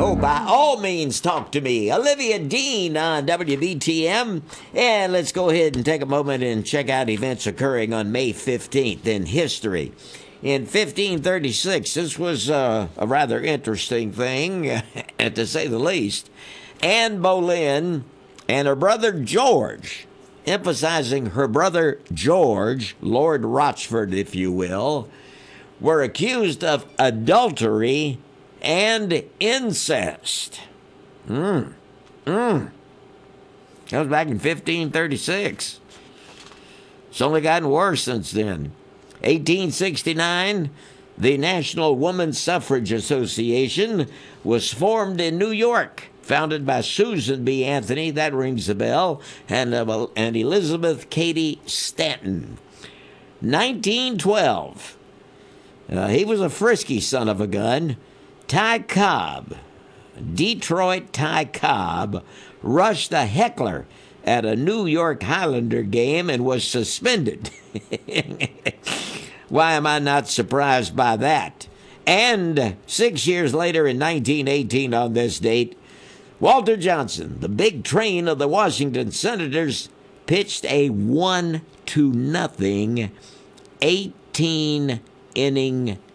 Oh, by all means, talk to me. Olivia Dean on WBTM. And let's go ahead and take a moment and check out events occurring on May 15th in history. In 1536, this was a rather interesting thing, to say the least. Anne Boleyn and her brother George, emphasizing her brother George, Lord Rochford, if you will, were accused of adultery and incest. That was back in 1536. It's only gotten worse since then. 1869, the National Woman Suffrage Association was formed in New York, founded by Susan B. Anthony, that rings a bell, and Elizabeth Cady Stanton. 1912, he was a frisky son of a gun. Ty Cobb, Detroit Ty Cobb, rushed a heckler at a New York Highlander game and was suspended. Why am I not surprised by that? And 6 years later, in 1918, on this date, Walter Johnson, the big train of the Washington Senators, pitched a 1-0 18-inning